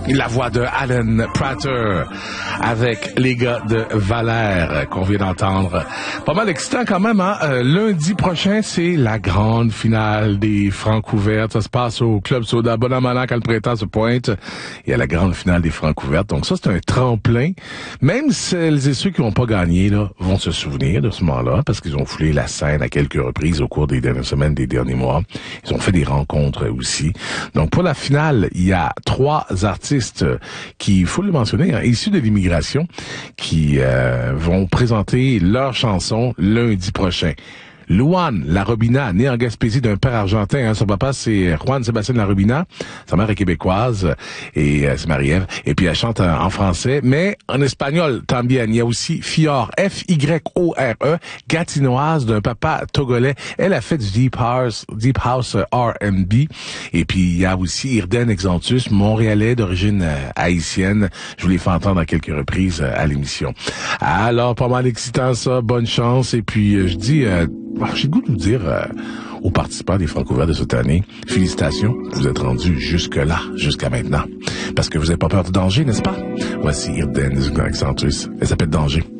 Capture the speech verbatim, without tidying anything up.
La voix de Alan Prater avec les gars de Valère qu'on vient d'entendre. Pas mal excitant quand même, hein? Euh, lundi prochain, c'est la grande finale des Francs ouvertes. Ça se passe au Club Soda. Bon an, mal an, quand le printemps se pointe, il y a la grande finale des Francs ouvertes. Donc ça, c'est un tremplin. Même celles et ceux qui n'ont pas gagné là vont se souvenir de ce moment-là parce qu'ils ont foulé la scène à quelques reprises au cours des dernières semaines, des derniers mois. Ils ont fait des rencontres aussi. Donc pour la finale, il y a trois artistes qui, il faut le mentionner, hein, issus de l'immigration, qui euh, vont présenter leur chanson lundi prochain. Luan Larobina, née en Gaspésie d'un père argentin, hein, son papa c'est Juan Sébastien Larobina, sa mère est québécoise et euh, c'est Marie-Ève, et puis elle chante en, en français, mais en espagnol también. Il y a aussi Fior, F Y O R E, gatinoise d'un papa togolais. Elle a fait du deep house, deep house R and B, et puis il y a aussi Irden Exantus, montréalais d'origine euh, haïtienne. Je vous l'ai fait entendre à quelques reprises euh, à l'émission. Alors pas mal excitant ça, bonne chance, et puis euh, je dis euh, j'ai le goût de vous dire euh, aux participants des Francs ouverts de cette année, félicitations, vous êtes rendus jusque-là, jusqu'à maintenant. Parce que vous n'avez pas peur de danger, n'est-ce pas? Voici Irden Exantus. Elle s'appelle Danger.